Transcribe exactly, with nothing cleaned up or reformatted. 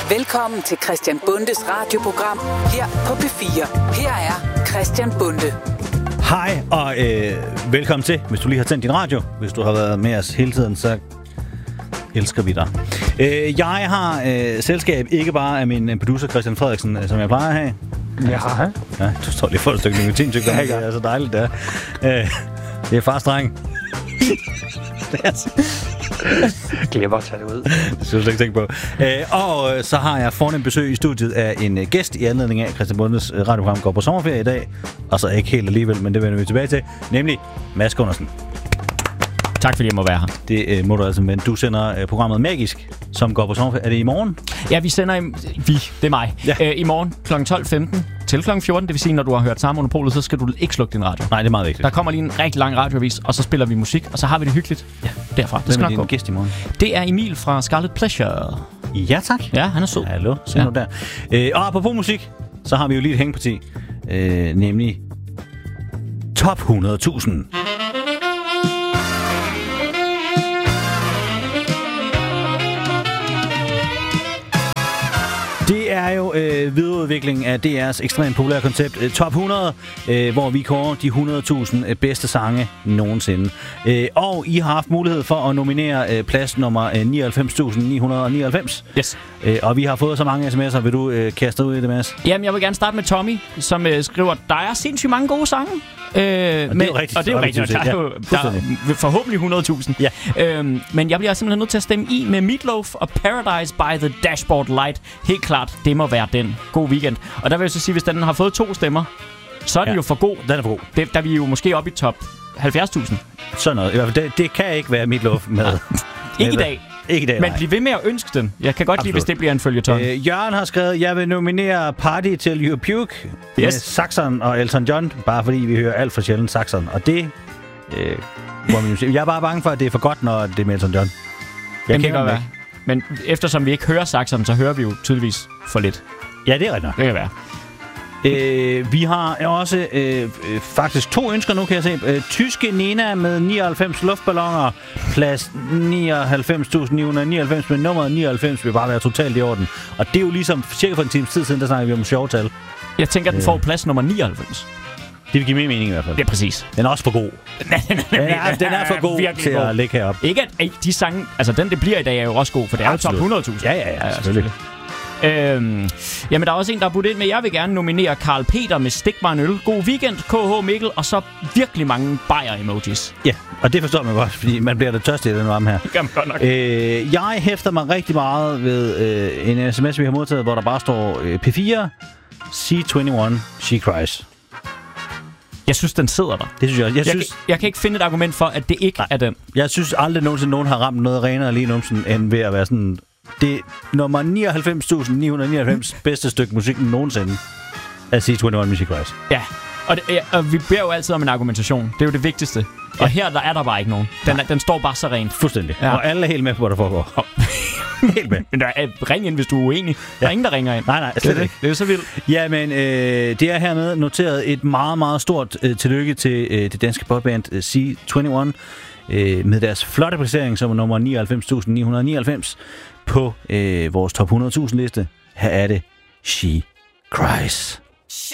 Velkommen til Christian Bundes radioprogram her på P fire. Her er Christian Bunde. Hej og øh, velkommen til, hvis du lige har tændt din radio. Hvis du har været med os hele tiden, så elsker vi dig. Øh, jeg har øh, selskab ikke bare af min producer Christian Frederiksen, som jeg plejer at have. Ja, hej. Ja, du står lige for et stykke nikotin, tykker jeg. Det er så dejligt, det er. Øh, det er fars dreng. Det er så... Jeg glemmer at tage det ud. Det skal du slet ikke tænke på. Øh, og øh, så har jeg fornemt besøg i studiet af en øh, gæst i anledning af, at Christian Bundes øh, radioprogram går på sommerferie i dag. Og så ikke helt alligevel, men det vender vi tilbage til. Nemlig Mads Gundersen. Tak fordi jeg må være her. Det øh, må du altså, men du sender øh, programmet Magisk, som går på sommerferie. Er det i morgen? Ja, vi sender i... Vi, det er mig. Ja. Øh, I morgen klokken tolv femten til klokken fjorten. Det vil sige, når du har hørt sammen Monopolet, så skal du ikke slukke din radio. Nej, det er meget vigtigt. Der kommer lige en rigtig lang radioavis, og så spiller vi musik, og så har vi det hyggeligt. Ja, derfra. Det skal nok gå. Gæst i morgen? Det er Emil fra Scarlet Pleasure. Ja, tak. Ja, han er sød. Hallo, så ja. Du der. Øh, og apropos musik, så har vi jo lige et hængeparti. Øh, nemlig Top hundrede tusind. Det er jo øh, videreudvikling af D R's ekstremt populære koncept øh, Top hundrede, øh, hvor vi kårer de hundrede tusind øh, bedste sange nogensinde. Øh, og I har haft mulighed for at nominere øh, plads nummer øh, nioghalvfems tusind ni hundrede nioghalvfems. Yes. Øh, og vi har fået så mange sms'er. Vil du øh, kaste ud i det, Mads? Jamen, jeg vil gerne starte med Tommy, som øh, skriver, der er sindssygt mange gode sange. Øh, og, det men, rigtigt, og det er jo rigtigt. Der er jo der er forhåbentlig hundrede tusind. Ja. Øhm, men jeg bliver simpelthen nødt til at stemme i med Meatloaf og Paradise by the Dashboard Light. Helt klart, det må være den. God weekend. Og der vil jeg så sige, hvis den har fået to stemmer, så er den ja. jo for god. Den er for god. Det, der er vi jo måske oppe i top halvfjerds tusind. Sådan noget. I hvert fald, det, det kan ikke være Meatloaf med. Ja. Ikke i dag. Ikke i dag, Men bliv ved med at ønske den. Jeg kan godt Absolut. lide, hvis det bliver en føljeton. Øh, Jørgen har skrevet, jeg vil nominere Party Till You Puke yes. med Saxon og Elton John, bare fordi vi hører alt for sjældent Saxon. Og det øh, må man jo sige. Jeg er bare bange for, at det er for godt, når det er med Elton John. Jeg Jamen, kan godt være. Men eftersom vi ikke hører Saxon, så hører vi jo tydeligvis for lidt. Ja, det er rigtigt nok. Det kan være. Øh, vi har også øh, faktisk to ønsker nu, kan jeg se. Øh, tyske Nena med nioghalvfems luftballoner, plads nioghalvfems tusind ni hundrede nioghalvfems, men nummeret nioghalvfems vil bare være totalt i orden. Og det er jo ligesom cirka for en times tid siden, der snakker vi om sjove tal. Jeg tænker, at den får plads nummer nioghalvfems. Det vil give mere mening i hvert fald. Det er præcis. Den er også for god. den, er, den er for god til god. At ligge heroppe. Ikke at de sange, altså den det bliver i dag er jo også god, for det er Absolut. jo top hundrede tusind. Ja, ja, ja, selvfølgelig. Øhm, jamen, der er også en, der har budt ind med, jeg vil gerne nominere Karl Peter med Stik mig en øl. God weekend, K H Mikkel, og så virkelig mange bajer-emojis. Ja, og det forstår man godt, fordi man bliver det tørstig i den varme her. Det kan man godt nok. Øh, jeg hæfter mig rigtig meget ved øh, en sms, vi har modtaget, hvor der bare står øh, P fire, C enogtyve, She Cries. Jeg synes, den sidder der. Det synes jeg også. Jeg, jeg, synes... kan, jeg kan ikke finde et argument for, at det ikke Nej. er den. Jeg synes aldrig nogensinde, nogen har ramt noget renere lige numsen, end ved at være sådan... Det er nummer nioghalvfems tusind ni hundrede nioghalvfems bedste stykke musik nogensinde af C enogtyve Music Rise. Ja, og, det, ja, og vi beder jo altid om en argumentation. Det er jo det vigtigste. Ja. Og her der er der bare ikke nogen. Den, er, den står bare så rent. Fuldstændig. Ja. Og alle er helt med på, hvad der foregår. Oh. Helt med. Men der er, ring ind, hvis du er uenig. Ja. Der er ingen, der ringer ind. Nej, nej, slet det, ikke. Det er jo så vildt. Ja, men øh, det er hermed noteret et meget, meget stort øh, tillykke til øh, det danske popband øh, C enogtyve øh, med deres flotte placering som nummer nioghalvfems tusind ni hundrede nioghalvfems på øh, vores top hundrede tusind liste. Her er det She Cries.